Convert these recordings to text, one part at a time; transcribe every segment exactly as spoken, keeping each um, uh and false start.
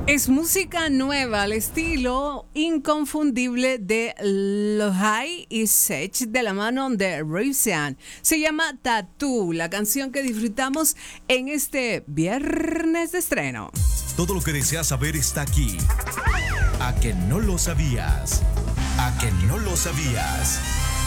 Es música nueva al estilo inconfundible de Lohai y Sech de la mano de Rivesian. Se llama Tattoo, la canción que disfrutamos en este viernes de estreno. Todo lo que deseas saber está aquí. ¿A que no lo sabías? ¿A que no lo sabías?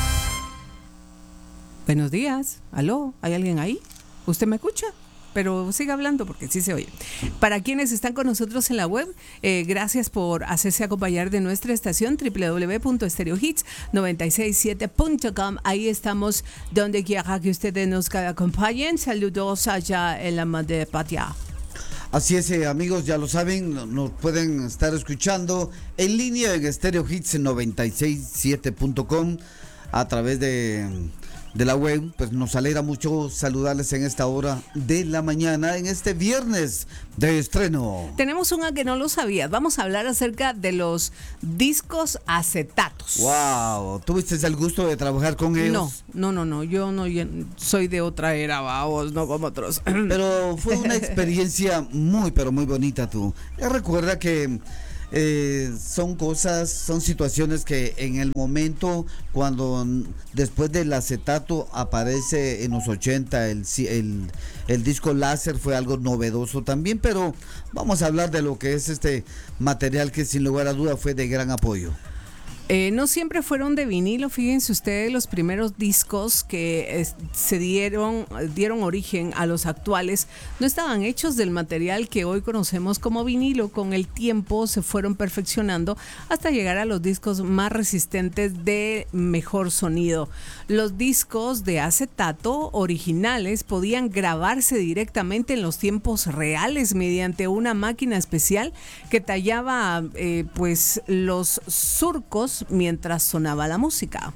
Buenos días. ¿Aló? ¿Hay alguien ahí? ¿Usted me escucha? Pero siga hablando porque sí se oye. Para quienes están con nosotros en la web, eh, gracias por hacerse acompañar de nuestra estación doble u doble u doble u punto stereo hits noventa y seis siete punto com. Ahí estamos donde quiera que ustedes nos acompañen. Saludos allá en la Madre Patria. Así es, eh, amigos, ya lo saben, nos pueden estar escuchando en línea en Stereo Hits noventa y seis siete punto com a través de... de la web. Pues nos alegra mucho saludarles en esta hora de la mañana, en este viernes de estreno. Tenemos una que no lo sabías. Vamos a hablar acerca de los discos acetatos. Wow, ¿tuviste el gusto de trabajar con ellos? No, no, no, no. Yo no yo soy de otra era, vamos, no como otros. Pero fue una experiencia muy, pero muy bonita tú. Recuerda que Eh, son cosas, son situaciones que en el momento, cuando después del acetato aparece en los ochenta el, el, el disco láser, fue algo novedoso también, pero vamos a hablar de lo que es este material que sin lugar a duda fue de gran apoyo. Eh, no siempre fueron de vinilo, fíjense ustedes, los primeros discos que eh, se dieron, dieron origen a los actuales no estaban hechos del material que hoy conocemos como vinilo. Con el tiempo se fueron perfeccionando hasta llegar a los discos más resistentes de mejor sonido. Los discos de acetato originales podían grabarse directamente en los tiempos reales mediante una máquina especial que tallaba eh, pues los surcos mientras sonaba la música.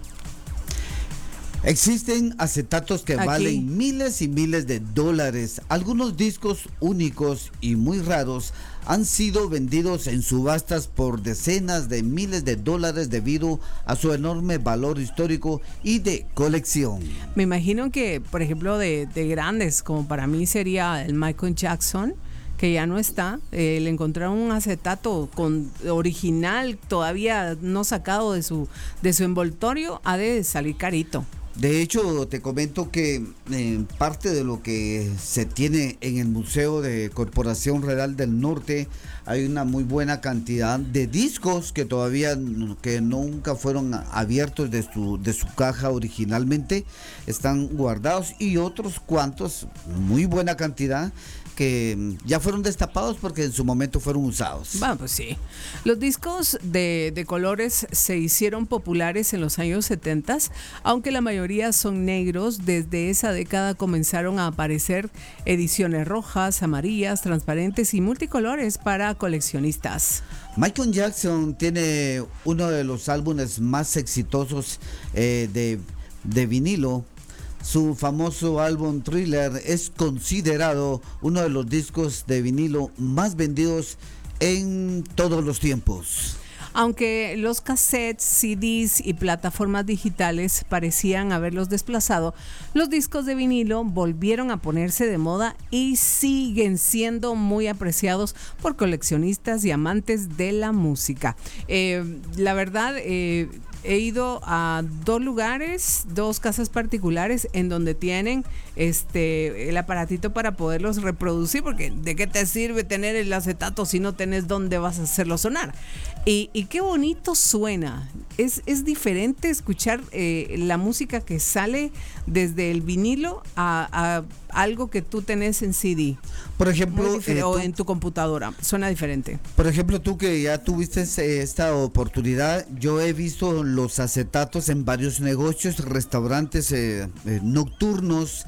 Existen acetatos que Aquí. valen miles y miles de dólares. Algunos discos únicos y muy raros han sido vendidos en subastas por decenas de miles de dólares debido a su enorme valor histórico y de colección. Me imagino que, por ejemplo, de, de grandes, como para mí sería el Michael Jackson, que ya no está, eh, le encontraron un acetato con original, todavía no sacado de su, de su envoltorio, ha de salir carito. De hecho, te comento que eh, parte de lo que se tiene en el Museo de Corporación Real del Norte, hay una muy buena cantidad de discos que todavía que nunca fueron abiertos de su, de su caja originalmente, están guardados, y otros cuantos, muy buena cantidad, que ya fueron destapados porque en su momento fueron usados. Bueno, pues sí. Los discos de, de colores se hicieron populares en los años setenta, aunque la mayoría son negros. Desde esa década comenzaron a aparecer ediciones rojas, amarillas, transparentes y multicolores para coleccionistas. Michael Jackson tiene uno de los álbumes más exitosos eh, de, de vinilo. Su famoso álbum Thriller es considerado uno de los discos de vinilo más vendidos en todos los tiempos. Aunque los cassettes, C Ds y plataformas digitales parecían haberlos desplazado, los discos de vinilo volvieron a ponerse de moda y siguen siendo muy apreciados por coleccionistas y amantes de la música. Eh, la verdad, eh, he ido a dos lugares, dos casas particulares en donde tienen este el aparatito para poderlos reproducir, porque ¿de qué te sirve tener el acetato si no tenés dónde vas a hacerlo sonar? Y, y qué bonito suena. Es, es diferente escuchar eh, la música que sale desde el vinilo a, a algo que tú tenés en C D. Por ejemplo, eh, o tú, en tu computadora. Suena diferente. Por ejemplo, tú que ya tuviste esta oportunidad, yo he visto los acetatos en varios negocios, restaurantes eh, eh, nocturnos.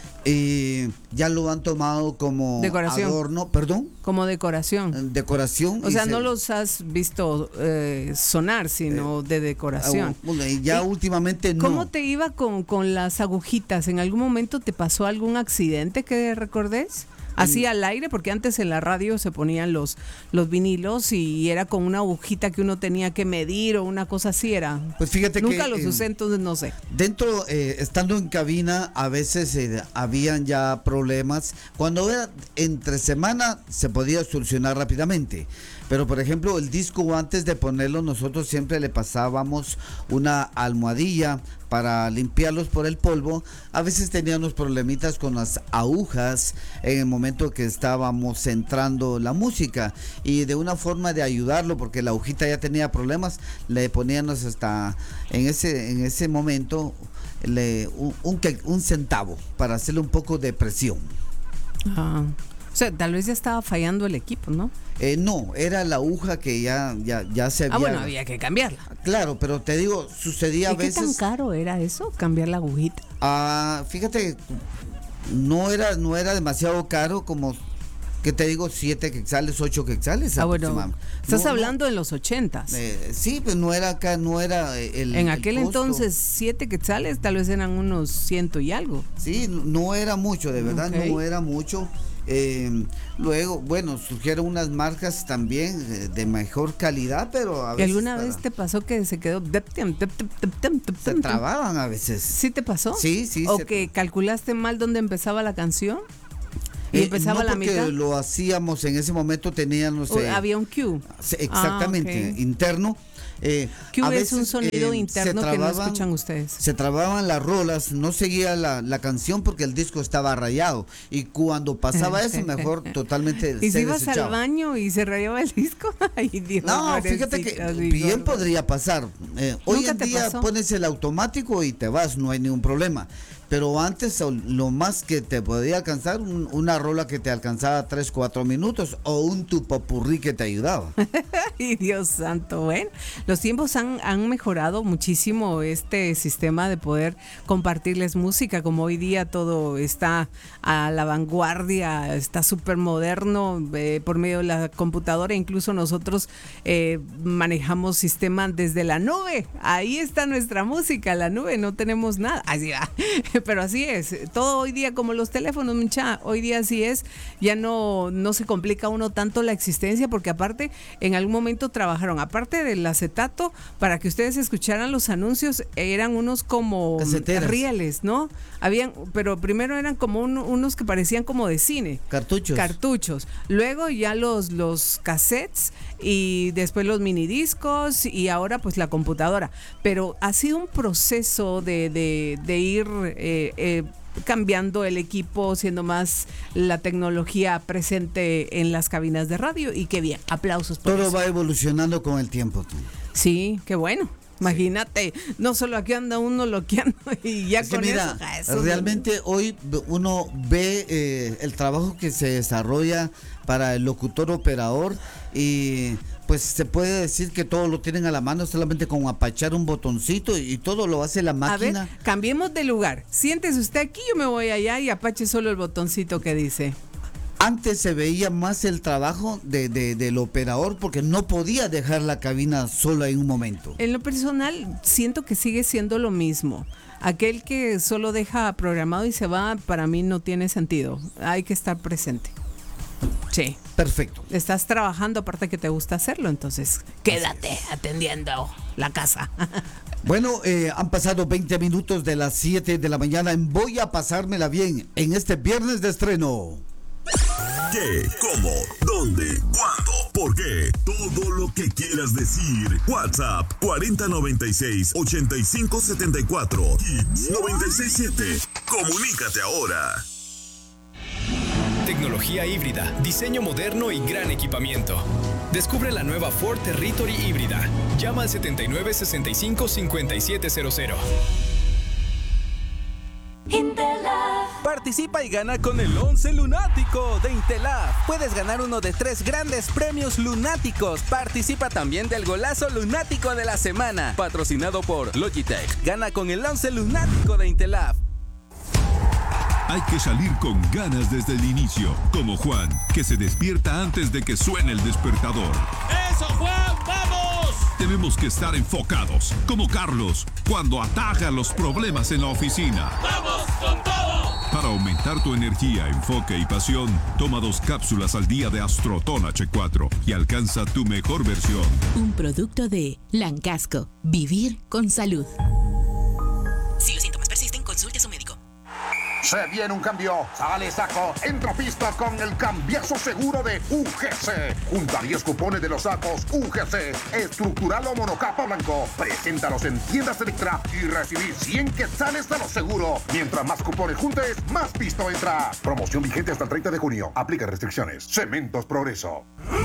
Eh, ya lo han tomado como decoración. Adorno, perdón. Como decoración. Decoración. O sea, se, no los has visto eh, sonar, sino eh, de decoración. Uh, ya ¿Y últimamente no. ¿Cómo te iba con, con las agujitas? ¿En algún momento te pasó algún accidente que recordés? Así al aire, porque antes en la radio se ponían los, los vinilos y era con una agujita que uno tenía que medir o una cosa así era. Pues fíjate Nunca que, los eh, usé, entonces no sé. Dentro, eh, estando en cabina, a veces eh, habían ya problemas. Cuando era entre semana se podía solucionar rápidamente. Pero por ejemplo, el disco antes de ponerlo, nosotros siempre le pasábamos una almohadilla para limpiarlos por el polvo. A veces teníamos problemitas con las agujas en el momento que estábamos centrando la música, y de una forma de ayudarlo, porque la agujita ya tenía problemas, le poníamos hasta en ese en ese momento le, un, un, un centavo para hacerle un poco de presión. Ah. O sea, tal vez ya estaba fallando el equipo, ¿no? Eh, no, era la aguja que ya, ya, ya se había... Ah, bueno, había que cambiarla. Claro, pero te digo, sucedía a ¿Y qué veces... tan caro era eso, cambiar la agujita? Ah, fíjate, no era, no era demasiado caro, como, ¿qué te digo? Siete quetzales, ocho quetzales. Ah, bueno, estás no, hablando no, en los ochentas. Eh, sí, pues no era acá, no era el En el aquel costo. entonces, siete quetzales, tal vez eran unos ciento y algo. Sí, no era mucho, de verdad, Okay. no era mucho. Eh, luego, bueno, surgieron unas marcas también eh, de mejor calidad, pero a ¿Y veces alguna para- vez te pasó que se quedó... se trababan a veces. ¿Sí te pasó? Sí, sí. ¿O se- que calculaste mal dónde empezaba la canción? ¿Y Eh, empezaba no, la porque mitad? lo hacíamos en ese momento, teníamos ¿O eh, había un cue? sí, exactamente, Ah, ok. interno. Eh, Cue a es un veces, sonido eh, interno se que no trababan- escuchan ustedes. Se trababan las rolas, no seguía la, la canción porque el disco estaba rayado, y cuando pasaba eso, mejor totalmente ¿Y se si ibas al desechaba. baño y se rayaba el disco? Ay, Dios, No, fíjate que pobrecito, mi bien gordo. podría pasar. Eh, hoy ¿Nunca en te día pasó? pones el automático y te vas, no hay ningún problema. Pero antes lo más que te podía alcanzar, un- una rola que te alcanzaba tres, cuatro minutos, o un tu popurrí que te ayudaba. Ay, Dios santo, bueno, los tiempos han, han mejorado muchísimo este sistema de poder compartirles música, como hoy día todo está a la vanguardia, está súper moderno, eh, por medio de la computadora, incluso nosotros eh, manejamos sistema desde la nube, ahí está nuestra música, la nube, no tenemos nada, así va. Pero así es, todo hoy día como los teléfonos, mucha, hoy día así es, ya no, no se complica uno tanto la existencia, porque aparte en algún momento trabajaron, aparte del acetato, para que ustedes escucharan los anuncios, eran unos como Caseteras. rieles, ¿no? Habían, pero primero eran como un- unos que parecían como de cine. Cartuchos. Cartuchos. Luego ya los, los cassettes y después los minidiscos y ahora pues la computadora. Pero ha sido un proceso de, de, de ir eh, eh, cambiando el equipo, siendo más la tecnología presente en las cabinas de radio, y qué bien, aplausos por Todo eso. va evolucionando con el tiempo. tú. Sí, qué bueno. Imagínate, no solo aquí anda uno loqueando y ya Es que con mira, eso, ja, eso realmente hoy uno ve eh, el trabajo que se desarrolla para el locutor operador, y pues se puede decir que todo lo tienen a la mano, solamente con apachar un botoncito, y todo lo hace la A ver, máquina. cambiemos de lugar. Siéntese usted aquí, yo me voy allá y apache solo el botoncito que dice. Antes se veía más el trabajo de, de- del operador, porque no podía dejar la cabina sola en un momento. En lo personal, siento que sigue siendo lo mismo. Aquel que solo deja programado y se va, para mí no tiene sentido. Hay que estar presente. Sí. Perfecto. Estás trabajando, aparte que te gusta hacerlo, entonces quédate atendiendo la casa. Bueno, eh, han pasado veinte minutos de las siete de la mañana en Voy a pasármela bien en este viernes de estreno. ¿Qué? ¿Cómo? ¿Dónde? ¿Cuándo? ¿Por qué? Todo lo que quieras decir. WhatsApp cuarenta noventa y seis, ochenta y cinco setenta y cuatro. Hits noventa y seis siete. Comunícate ahora. Tecnología híbrida, diseño moderno y gran equipamiento. Descubre la nueva Ford Territory híbrida. Llama al setenta y nueve, sesenta y cinco, cincuenta y siete cero cero. Participa y gana con el once lunático de Intelab. Puedes ganar uno de tres grandes premios lunáticos. Participa también del golazo lunático de la semana, patrocinado por Logitech. Gana con el once lunático de Intelab. Hay que salir con ganas desde el inicio, como Juan, que se despierta antes de que suene el despertador. ¡Eso, Juan! ¡Vamos! Tenemos que estar enfocados, como Carlos, cuando ataja los problemas en la oficina. ¡Vamos con todo! Para aumentar tu energía, enfoque y pasión, toma dos cápsulas al día de Astroton H cuatro y alcanza tu mejor versión. Un producto de Lancasco. Vivir con salud. Si los síntomas persisten, consulte a su médico. Se viene un cambio, sale saco, entra pista con el cambiazo seguro de U G C. Junta diez cupones de los sacos U G C, estructural o monocapa blanco. Preséntalos en tiendas Electra y recibir cien quetzales de lo seguro. Mientras más cupones juntes, más pisto entra. Promoción vigente hasta el treinta de junio. Aplica restricciones. Cementos Progreso.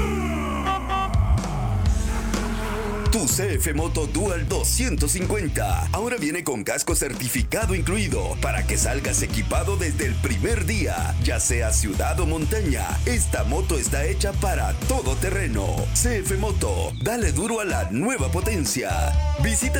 Tu C F Moto Dual doscientos cincuenta ahora viene con casco certificado incluido para que salgas equipado desde el primer día, ya sea ciudad o montaña. Esta moto está hecha para todo terreno. C F Moto, dale duro a la nueva potencia. Visita